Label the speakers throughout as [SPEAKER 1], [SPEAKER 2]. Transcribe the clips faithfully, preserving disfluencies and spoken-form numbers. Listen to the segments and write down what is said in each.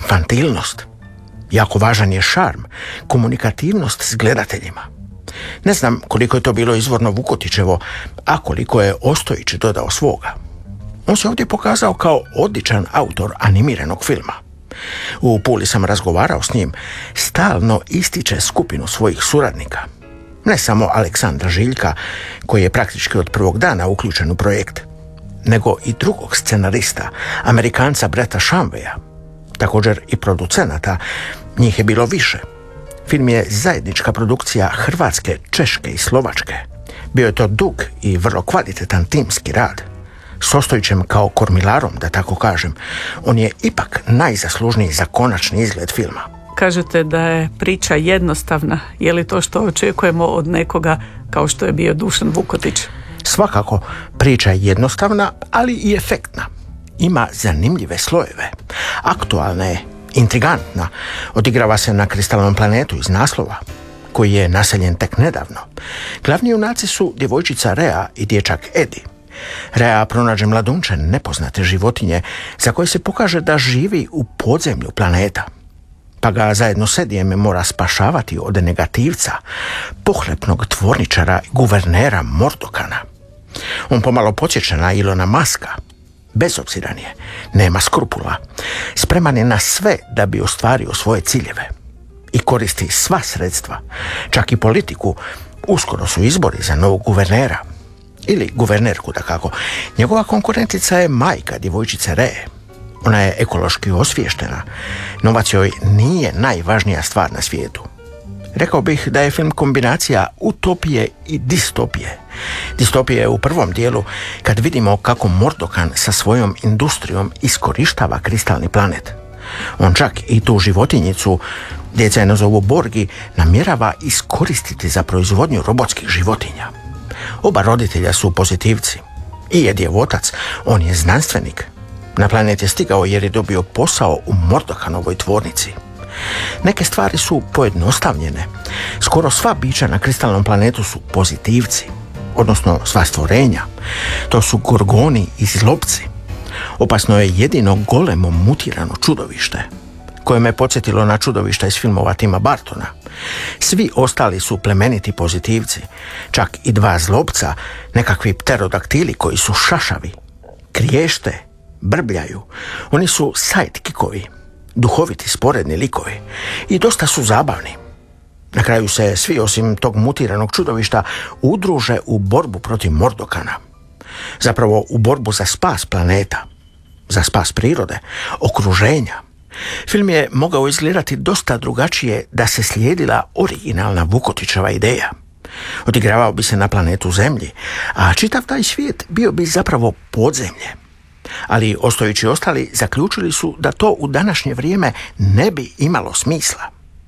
[SPEAKER 1] infantilnost. Jako važan je šarm, komunikativnost s gledateljima. Ne znam koliko je to bilo izvorno Vukotićevo, a koliko je Ostojić dodao svoga. On se ovdje pokazao kao odličan autor animiranog filma. U Puli sam razgovarao s njim, stalno ističe skupinu svojih suradnika. Ne samo Aleksandra Žiljka, koji je praktički od prvog dana uključen u projekt, nego i drugog scenarista, Amerikanca Breta Shamveja, također i producenata, njih je bilo više. Film je zajednička produkcija Hrvatske, Češke i Slovačke. Bio je to dug i vrlo kvalitetan timski rad. S Ostojićem kao kormilarom, da tako kažem, on je ipak najzaslužniji za konačni izgled filma.
[SPEAKER 2] Kažete da je priča jednostavna. Je li to što očekujemo od nekoga kao što je bio Dušan Vukotić?
[SPEAKER 1] Svakako, priča je jednostavna, ali i efektna. Ima zanimljive slojeve. Aktualna je, intrigantna. Odigrava se na kristalnom planetu iz naslova, koji je naseljen tek nedavno. Glavni junaci su djevojčica Rea i dječak Edi. Rea pronađe mladunče nepoznate životinje za koje se pokaže da živi u podzemlju planeta. Pa ga zajedno s Edijem mora spašavati od negativca, pohlepnog tvorničara i guvernera Mordokana. On pomalo podsjeća na Ilona Maska. Bezobziran je, nema skrupula, spreman je na sve da bi ostvario svoje ciljeve i koristi sva sredstva, čak i politiku. Uskoro su izbori za novog guvernera, ili guvernerku dakako. Njegova konkurentica je majka djevojčice Reje. Ona je ekološki osviještena. Novac joj nije najvažnija stvar na svijetu. Rekao bih da je film kombinacija utopije i distopije. Distopija je u prvom dijelu kad vidimo kako Mordokan sa svojom industrijom iskorištava kristalni planet. On čak i tu životinjicu, djeca je nazovu Borgi, namjerava iskoristiti za proizvodnju robotskih životinja. Oba roditelja su pozitivci. I Ed je otac, on je znanstvenik. Na planet je stigao jer je dobio posao u Mordokanovoj tvornici. Neke stvari su pojednostavljene. Skoro sva bića na kristalnom planetu su pozitivci, odnosno sva stvorenja. To su gorgoni i zlobci. Opasno je jedino golemo mutirano čudovište, koje me podsjetilo na čudovišta iz filmova Tima Bartona. Svi ostali su plemeniti pozitivci, čak i dva zlobca, nekakvi pterodaktili koji su šašavi, kriješte, brbljaju. Oni su sidekickovi, duhoviti sporedni likovi i dosta su zabavni. Na kraju se svi osim tog mutiranog čudovišta udruže u borbu protiv Mordokana. Zapravo u borbu za spas planeta, za spas prirode, okruženja. Film je mogao izgledati dosta drugačije da se slijedila originalna Vukotićeva ideja. Odigravao bi se na planetu Zemlji, a čitav taj svijet bio bi zapravo podzemlje. Ali Ostojić i ostali zaključili su da to u današnje vrijeme ne bi imalo smisla.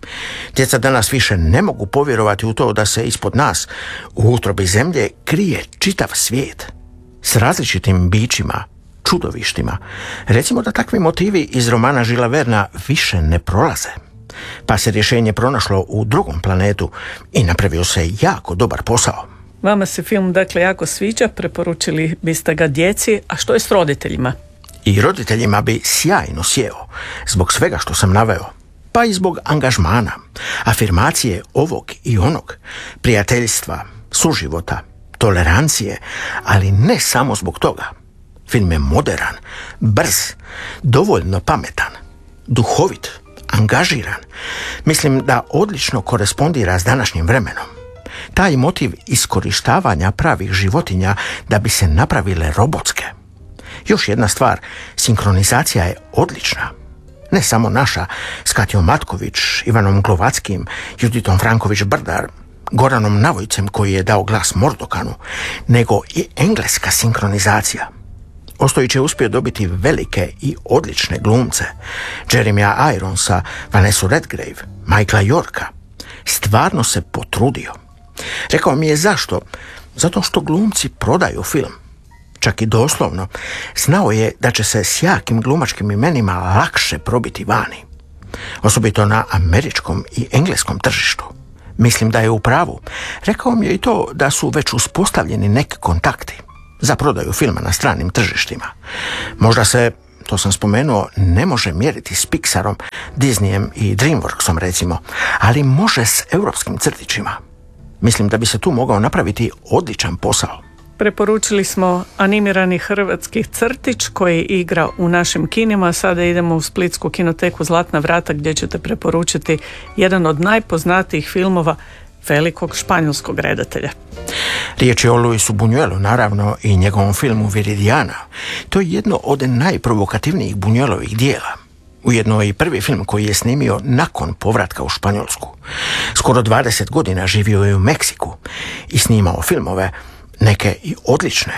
[SPEAKER 1] Djeca danas više ne mogu povjerovati u to da se ispod nas, u utrobi Zemlje, krije čitav svijet s različitim bićima, čudovištima. Recimo da takvi motivi iz romana Žila Verna više ne prolaze. Pa se rješenje pronašlo u drugom planetu i napravio se jako dobar posao.
[SPEAKER 2] Vama se film dakle jako sviđa, preporučili biste ga djeci, a što je s roditeljima?
[SPEAKER 1] I roditeljima bi sjajno sjeo, zbog svega što sam naveo. Pa i zbog angažmana, afirmacije ovog i onog, prijateljstva, suživota, tolerancije, ali ne samo zbog toga. Film je moderan, brz, dovoljno pametan, duhovit, angažiran. Mislim da odlično korespondira s današnjim vremenom. Taj motiv iskorištavanja pravih životinja da bi se napravile robotske. Još jedna stvar, sinkronizacija je odlična. Ne samo naša, s Katjom Matković, Ivanom Glovackim, Juditom Franković-Brdar, Goranom Navojcem koji je dao glas Mordokanu, nego i engleska sinkronizacija. Ostojić je uspio dobiti velike i odlične glumce. Jeremya Ironsa, Vanessa Redgrave, Michaela Yorka. Stvarno se potrudio. Rekao mi je zašto? Zato što glumci prodaju film. Čak i doslovno. Znao je da će se s jakim glumačkim imenima lakše probiti vani. Osobito na američkom i engleskom tržištu. Mislim da je u pravu. Rekao mi je i to da su već uspostavljeni neki kontakti za prodaju filma na stranim tržištima. Možda se to sam spomenuo, ne može mjeriti s Pixarom, Disneyem i Dreamworksom recimo, ali može s europskim crtićima. Mislim da bi se tu mogao napraviti odličan posao.
[SPEAKER 2] Preporučili smo animirani hrvatski crtić koji igra u našim kinima. Sada idemo u splitsku kinoteku Zlatna vrata gdje ćete preporučiti jedan od najpoznatijih filmova velikog španjolskog redatelja.
[SPEAKER 1] Riječ je o Luisu Buñuelu, naravno, i njegovom filmu Viridiana. To je jedno od najprovokativnijih Buñuelovih dijela. Ujedno i prvi film koji je snimio nakon povratka u Španjolsku. Skoro dvadeset godina živio je u Meksiku i snimao filmove, neke i odlične.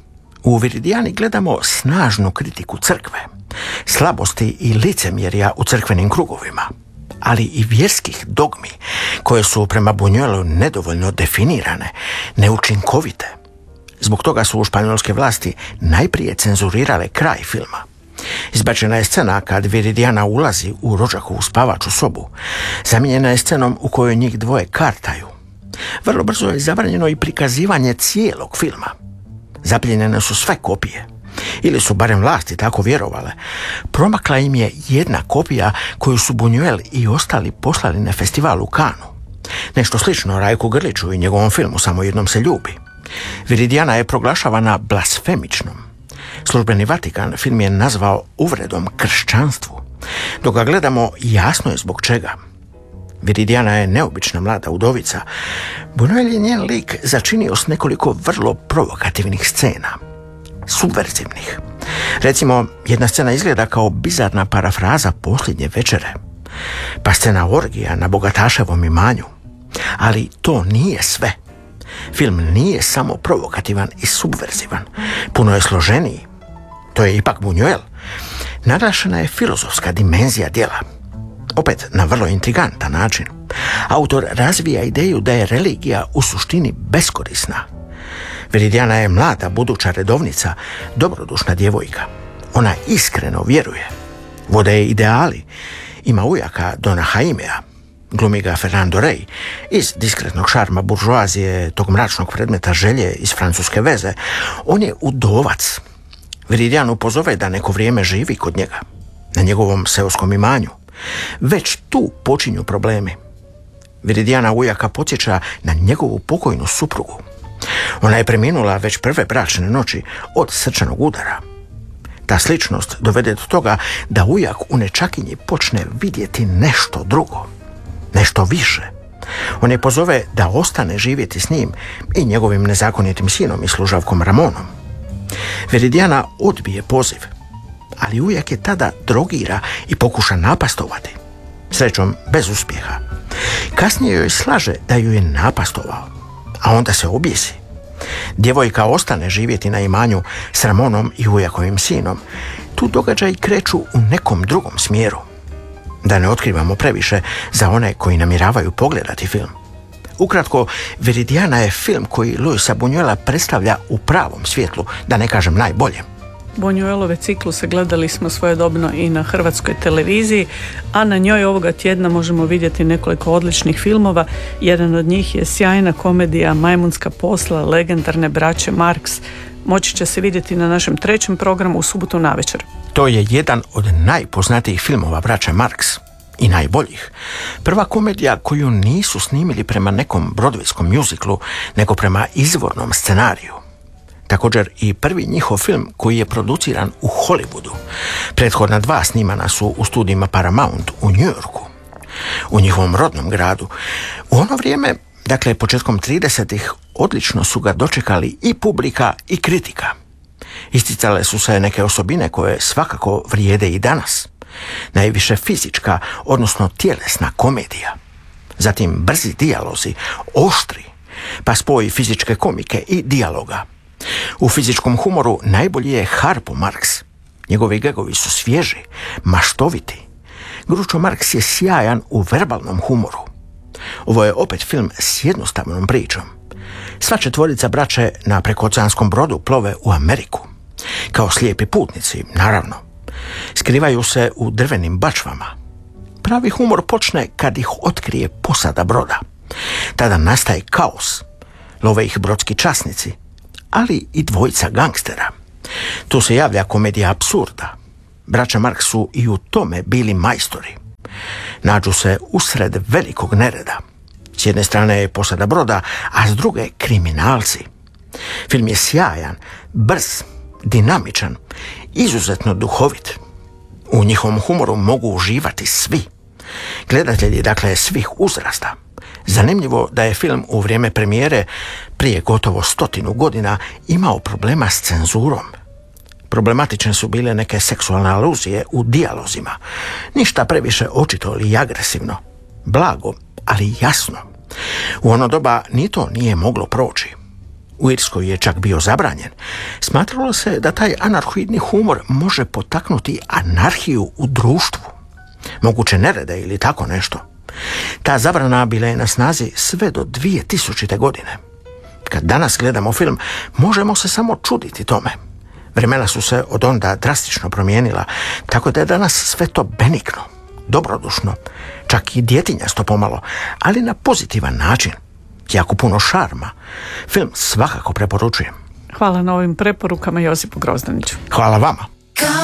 [SPEAKER 1] U Viridijani gledamo snažnu kritiku crkve, slabosti i licemjerja u crkvenim krugovima, ali i vjerskih dogmi koje su prema Buñuelu nedovoljno definirane, neučinkovite. Zbog toga su španjolske vlasti najprije cenzurirale kraj filma. Izbačena je scena kad Viridijana ulazi u rođakovu spavaču sobu. Zamijenjena je scenom u kojoj njih dvoje kartaju. Vrlo brzo je zabranjeno i prikazivanje cijelog filma. Zapljenjene su sve kopije. Ili su barem vlasti tako vjerovale. Promakla im je jedna kopija koju su Buñuel i ostali poslali na festival u Kanu. Nešto slično Rajku Grliću i njegovom filmu Samo jednom se ljubi. Viridijana je proglašavana blasfemičnom. Službeni Vatikan film je nazvao uvredom kršćanstvu. Dok ga gledamo, jasno je zbog čega. Viridijana je neobična mlada udovica. Buñuel je njen lik začinio s nekoliko vrlo provokativnih scena. Subverzivnih. Recimo, jedna scena izgleda kao bizarna parafraza Posljednje večere. Pa scena orgija na bogataševom imanju. Ali to nije sve. Film nije samo provokativan i subverzivan. Puno je složeniji. To je ipak Buñuel. Naglašena je filozofska dimenzija djela. Opet na vrlo intrigantan način. Autor razvija ideju da je religija u suštini beskorisna. Viridijana je mlada buduća redovnica, dobrodušna djevojka. Ona iskreno vjeruje. Vode je ideali. Ima ujaka Dona Jaimea. Glumi ga Fernando Rey. Iz diskretnog šarma buržoazije, tog mračnog predmeta želje iz francuske veze. On je udovac. Viridijanu pozove da neko vrijeme živi kod njega. Na njegovom seoskom imanju. Već tu počinju problemi. Viridijana ujaka podsjeća na njegovu pokojnu suprugu. Ona je preminula već prve bračne noći od srčanog udara. Ta sličnost dovede do toga da ujak u nečakinji počne vidjeti nešto drugo, nešto više. On je pozove da ostane živjeti s njim i njegovim nezakonitim sinom i služavkom Ramonom. Viridijana odbije poziv, ali ujak je tada drogira i pokuša napastovati. Srećom, bez uspjeha. Kasnije joj slaže da ju je napastovao, a onda se objesi. Djevojka ostane živjeti na imanju s Ramonom i ujakovim sinom. Tu događaji kreću u nekom drugom smjeru. Da ne otkrivamo previše za one koji namjeravaju pogledati film. Ukratko, Viridijana je film koji Luisa Buñuela predstavlja u pravom svjetlu, da ne kažem najboljem.
[SPEAKER 2] Buñuelove cikluse gledali smo svojedobno i na hrvatskoj televiziji, a na njoj ovoga tjedna možemo vidjeti nekoliko odličnih filmova. Jedan od njih je sjajna komedija Majmunska posla legendarne braće Marx. Moći će se vidjeti na našem trećem programu u subotu navečer.
[SPEAKER 1] To je jedan od najpoznatijih filmova braće Marx i najboljih. Prva komedija koju nisu snimili prema nekom brodvejskom mjuziklu, nego prema izvornom scenariju. Također i prvi njihov film koji je produciran u Hollywoodu. Prethodna dva snimana su u studijima Paramount u New Yorku, u njihovom rodnom gradu. U ono vrijeme, dakle početkom tridesetih, odlično su ga dočekali i publika i kritika. Isticale su se neke osobine koje svakako vrijede i danas. Najviše fizička, odnosno tjelesna komedija. Zatim brzi dijalozi, oštri, pa spoj fizičke komike i dijaloga. U fizičkom humoru najbolji je Harpo Marx. Njegovi gagovi su svježi, maštoviti. Groucho Marx je sjajan u verbalnom humoru. Ovo je opet film s jednostavnom pričom. Sva četvorica braće na prekooceanskom brodu plove u Ameriku. Kao slijepi putnici, naravno. Skrivaju se u drvenim bačvama. Pravi humor počne kad ih otkrije posada broda. Tada nastaje kaos. Love ih brodski časnici, ali i dvojica gangstera. Tu se javlja komedija apsurda. braća Marx su i u tome bili majstori. Nađu se usred velikog nereda. S jedne strane je posada broda, a s druge kriminalci. Film je sjajan, brz, dinamičan, izuzetno duhovit. U njihovom humoru mogu uživati svi. Gledatelji, dakle, svih uzrasta. Zanimljivo da je film u vrijeme premijere prije gotovo stotinu godina imao problema s cenzurom. Problematične su bile neke seksualne aluzije u dijalozima. Ništa previše očito ili agresivno. Blago, ali jasno. U ono doba ni to nije moglo proći. U Irskoj je čak bio zabranjen. Smatralo se da taj anarhoidni humor može potaknuti anarhiju u društvu. Moguće nerede ili tako nešto. Ta zabrana bila je na snazi sve do dvije tisućite. godine. Kad danas gledamo film, možemo se samo čuditi tome. Vremena su se od onda drastično promijenila, tako da je danas sve to benigno, dobrodušno, čak i djetinjasto pomalo, ali na pozitivan način. Jako puno šarma. Film svakako preporučujem.
[SPEAKER 2] Hvala na ovim preporukama Josipu Grozdaniću.
[SPEAKER 1] Hvala vama.